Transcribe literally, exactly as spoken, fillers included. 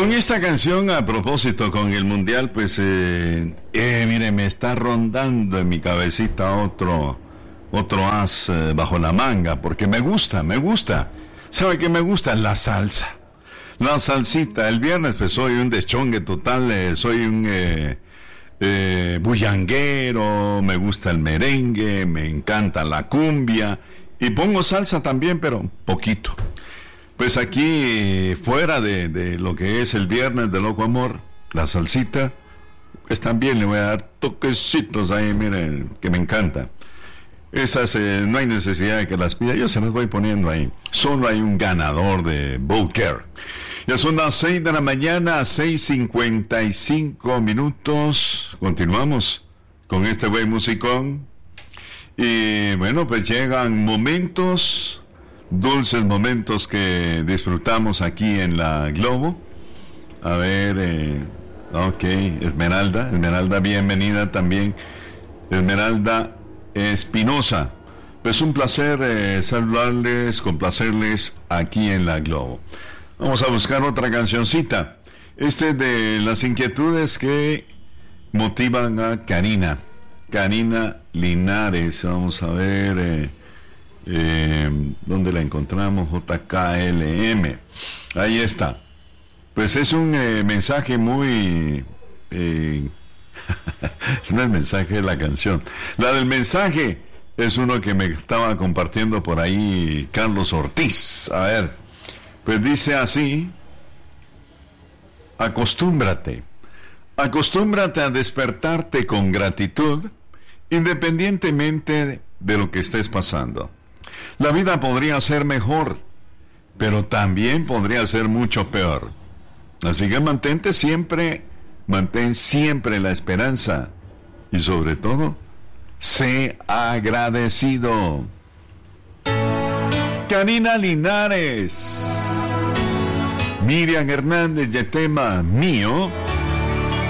Con esta canción, a propósito, con el Mundial, pues, eh, eh, mire, me está rondando en mi cabecita otro, otro as eh, bajo la manga, porque me gusta, me gusta. ¿Sabe qué me gusta? La salsa. La salsita. El viernes, pues, soy un deschongue total, eh, soy un eh, eh, bullanguero, me gusta el merengue, me encanta la cumbia, y pongo salsa también, pero poquito. Pues aquí, fuera de, de lo que es el viernes de Loco Amor, la salsita, pues también le voy a dar toquecitos ahí, miren, que me encanta. Esas eh, no hay necesidad de que las pida, yo se las voy poniendo ahí. Solo hay un ganador de Bouquet. Ya son las seis de la mañana, seis cincuenta y cinco minutos. Continuamos con este buen musicón. Y bueno, pues llegan momentos... dulces momentos que disfrutamos aquí en la Globo. A ver, eh, ok, Esmeralda, Esmeralda, bienvenida también. Esmeralda Espinosa. Es un placer eh, saludarles, complacerles aquí en la Globo. Vamos a buscar otra cancioncita. Este es de las inquietudes que motivan a Karina. Karina Linares, vamos a ver... Eh, Eh, ¿dónde la encontramos? J K L M. Ahí está. Pues es un eh, mensaje muy eh, no es mensaje de la canción. La del mensaje es uno que me estaba compartiendo por ahí Carlos Ortiz. A ver, pues dice así: acostúmbrate acostúmbrate a despertarte con gratitud independientemente de lo que estés pasando. La vida podría ser mejor, pero también podría ser mucho peor. Así que mantente siempre, mantén siempre la esperanza. Y sobre todo, sé agradecido. Karina Linares. Miriam Hernández, de tema mío.